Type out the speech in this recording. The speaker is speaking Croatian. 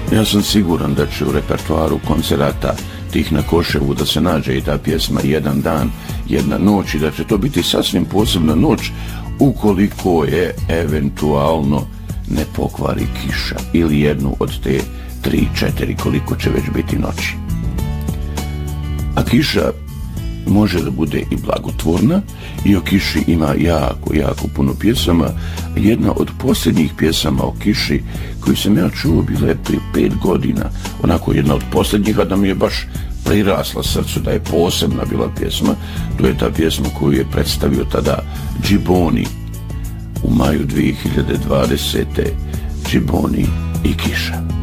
Ja sam siguran da će u repertoaru koncerata tih na Koševu da se nađe i ta pjesma Jedan dan, jedna noć i da će to biti sasvim posebna noć ukoliko je eventualno ne pokvari kiša ili jednu od te 3-4 koliko će već biti noći. A kiša može da bude i blagotvorna i o kiši ima jako puno pjesama. Jedna od posljednjih pjesama o kiši koju sam ja čuo bila je prije 5 godina, onako jedna od posljednjih, a da mi je baš prirasla srcu, da je posebna bila pjesma. To je ta pjesma koju je predstavio tada Džiboni u maju 2020. Džiboni i kiša.